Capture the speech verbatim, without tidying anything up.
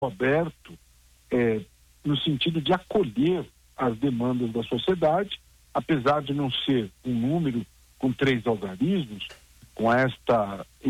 aberto é, no sentido de acolher as demandas da sociedade, apesar de não ser um número com três algarismos, com esta